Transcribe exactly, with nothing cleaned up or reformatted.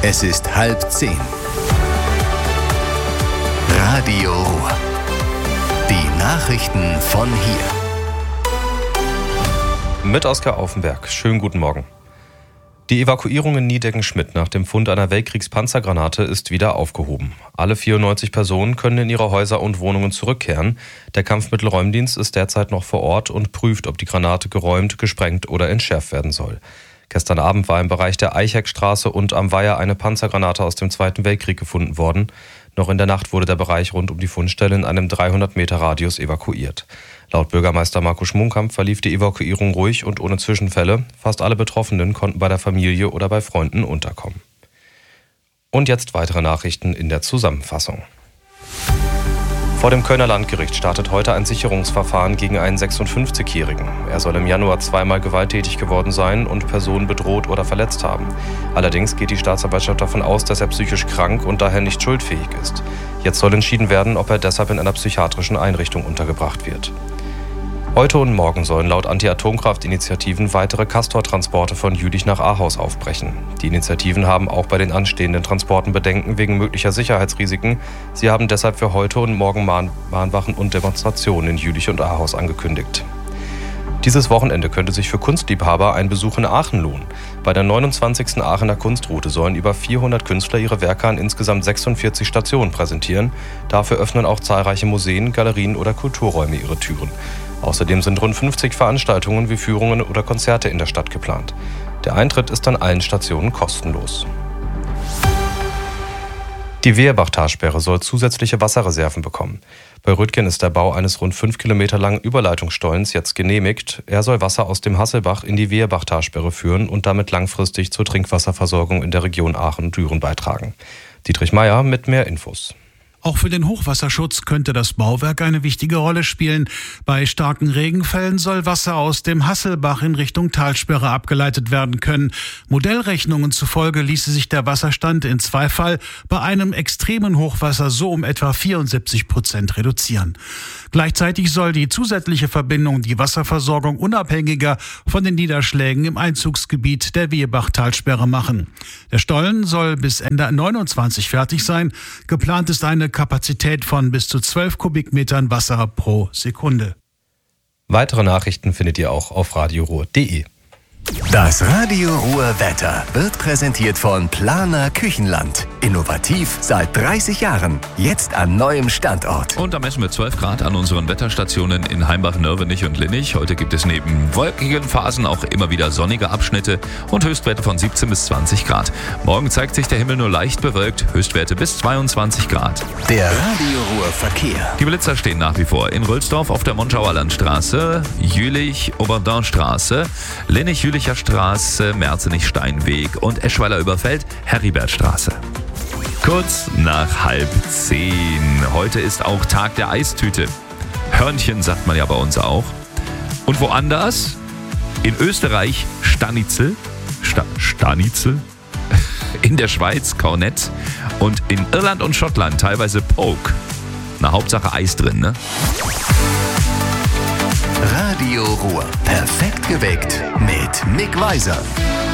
Es ist halb zehn. Radio Ruhr. Die Nachrichten von hier. Mit Oskar Aufenberg. Schönen guten Morgen. Die Evakuierung in Niedecken-Schmidt nach dem Fund einer Weltkriegspanzergranate ist wieder aufgehoben. Alle vierundneunzig Personen können in ihre Häuser und Wohnungen zurückkehren. Der Kampfmittelräumdienst ist derzeit noch vor Ort und prüft, ob die Granate geräumt, gesprengt oder entschärft werden soll. Gestern Abend war im Bereich der Eicheckstraße und am Weiher eine Panzergranate aus dem Zweiten Weltkrieg gefunden worden. Noch in der Nacht wurde der Bereich rund um die Fundstelle in einem dreihundert Meter Radius evakuiert. Laut Bürgermeister Marco Schmunkamp verlief die Evakuierung ruhig und ohne Zwischenfälle. Fast alle Betroffenen konnten bei der Familie oder bei Freunden unterkommen. Und jetzt weitere Nachrichten in der Zusammenfassung. Vor dem Kölner Landgericht startet heute ein Sicherungsverfahren gegen einen sechsundfünfzigjährigen. Er soll im Januar zweimal gewalttätig geworden sein und Personen bedroht oder verletzt haben. Allerdings geht die Staatsanwaltschaft davon aus, dass er psychisch krank und daher nicht schuldfähig ist. Jetzt soll entschieden werden, ob er deshalb in einer psychiatrischen Einrichtung untergebracht wird. Heute und morgen sollen laut Anti-Atomkraft-Initiativen weitere Castor-Transporte von Jülich nach Ahaus aufbrechen. Die Initiativen haben auch bei den anstehenden Transporten Bedenken wegen möglicher Sicherheitsrisiken. Sie haben deshalb für heute und morgen Mahn- Mahnwachen und Demonstrationen in Jülich und Ahaus angekündigt. Dieses Wochenende könnte sich für Kunstliebhaber ein Besuch in Aachen lohnen. Bei der neunundzwanzigsten Aachener Kunstroute sollen über vierhundert Künstler ihre Werke an insgesamt sechsundvierzig Stationen präsentieren. Dafür öffnen auch zahlreiche Museen, Galerien oder Kulturräume ihre Türen. Außerdem sind rund fünfzig Veranstaltungen wie Führungen oder Konzerte in der Stadt geplant. Der Eintritt ist an allen Stationen kostenlos. Die Weherbach-Talsperre soll zusätzliche Wasserreserven bekommen. Bei Rüttgen ist der Bau eines rund fünf Kilometer langen Überleitungsstollens jetzt genehmigt. Er soll Wasser aus dem Hasselbach in die Weherbach-Talsperre führen und damit langfristig zur Trinkwasserversorgung in der Region Aachen und Düren beitragen. Dietrich Meier mit mehr Infos. Auch für den Hochwasserschutz könnte das Bauwerk eine wichtige Rolle spielen. Bei starken Regenfällen soll Wasser aus dem Hasselbach in Richtung Talsperre abgeleitet werden können. Modellrechnungen zufolge ließe sich der Wasserstand in Zweifall bei einem extremen Hochwasser so um etwa vierundsiebzig Prozent reduzieren. Gleichzeitig soll die zusätzliche Verbindung die Wasserversorgung unabhängiger von den Niederschlägen im Einzugsgebiet der Wehebach-Talsperre machen. Der Stollen soll bis Ende neunundzwanzig fertig sein. Geplant ist eine Kapazität von bis zu zwölf Kubikmetern Wasser pro Sekunde. Weitere Nachrichten findet ihr auch auf radio ruhr punkt de. Das Radio Ruhr Wetter wird präsentiert von Planer Küchenland. Innovativ seit dreißig Jahren. Jetzt an neuem Standort. Und da messen wir zwölf Grad an unseren Wetterstationen in Heimbach, Nörvenich und Linnich. Heute gibt es neben wolkigen Phasen auch immer wieder sonnige Abschnitte und Höchstwerte von siebzehn bis zwanzig Grad. Morgen zeigt sich der Himmel nur leicht bewölkt, Höchstwerte bis zweiundzwanzig Grad. Der Radio Ruhr Verkehr. Die Blitzer stehen nach wie vor in Rülsdorf auf der Monschauer Landstraße, Jülich-Oberdornstraße, Linnich-Jülicher Straße, Merzenich-Steinweg und Eschweiler-Überfeld, Heribertstraße. Kurz nach halb zehn. Heute ist auch Tag der Eistüte. Hörnchen sagt man ja bei uns auch. Und woanders? In Österreich Stanitzel. Sta- Stanitzel? In der Schweiz Kornett. Und in Irland und Schottland teilweise Poke. Na, Hauptsache Eis drin, ne? Radio Ruhr. Perfekt geweckt mit Mick Weiser.